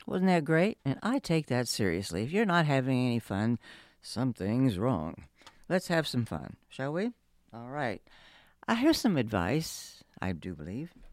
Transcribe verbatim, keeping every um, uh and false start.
Wasn't that great? And I take that seriously. If you're not having any fun, something's wrong. Let's have some fun, shall we? All right. I here's some advice, I do believe.